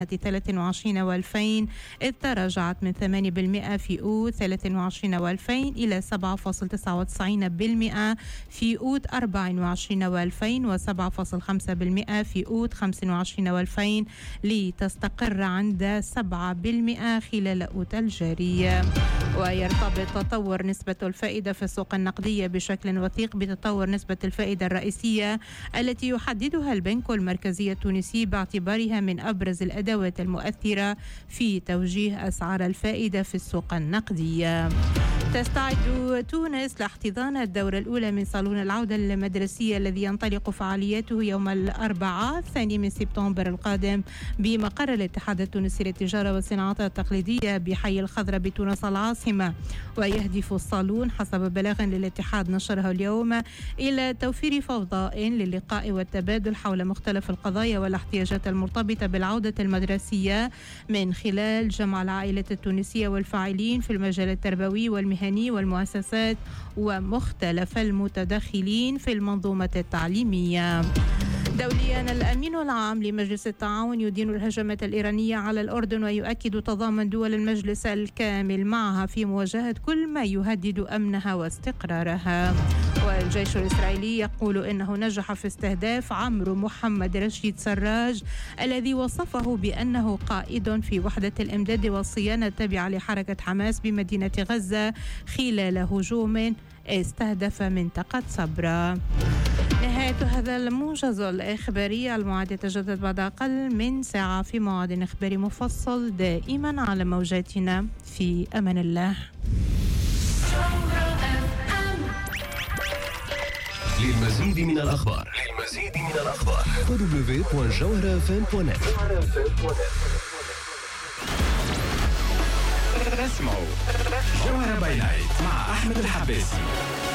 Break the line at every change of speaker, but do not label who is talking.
23 إذ تراجعت من 8% في أوت 23 و2000 إلى 7.99% في أوت 24 و2000 و7.5% في أوت 25 و2000 لتستقر عند 7% خلال أوت الجاري. ويرتبط تطور نسبة الفائدة في السوق النقدية بشكل وثيق بتطور نسبة الفائدة الرئيسية التي يحددها البنك المركزي التونسي باعتبارها من أبرز الأدوات المؤثرة في توجيه أسعار الفائدة في السوق النقدية. تستعد تونس لاحتضان الدورة الأولى من صالون العودة المدرسية الذي ينطلق فعالياته يوم الأربعاء 2 سبتمبر القادم بمقر الاتحاد التونسي للتجارة والصناعات التقليدية بحي الخضراء بتونس العاصمة. ويهدف الصالون حسب بلاغ للاتحاد نشره اليوم إلى توفير فضاء للقاء والتبادل حول مختلف القضايا والاحتياجات المرتبطة بالعودة المدرسية من خلال جمع العائلات التونسية والفاعلين في المجال التربوي والمهني والمؤسسات ومختلف المتدخلين في المنظومة التعليمية. دوليا، الأمين العام لمجلس التعاون يدين الهجمات الإيرانية على الأردن ويؤكد تضامن دول المجلس الكامل معها في مواجهة كل ما يهدد أمنها واستقرارها. والجيش الإسرائيلي يقول إنه نجح في استهداف عمرو محمد رشيد سراج الذي وصفه بأنه قائد في وحدة الإمداد والصيانة التابعة لحركة حماس بمدينة غزة خلال هجوم استهدف منطقة صبرا. نهاية هذا الموجز الإخباري، الموعد يتجدد بعد أقل من ساعة في موعد إخباري مفصل دائما على موجاتنا. في أمان الله.
للمزيد من الأخبار www.jawharafm.net. اسمعوا جوهرة باي نايت مع أحمد الحباسي.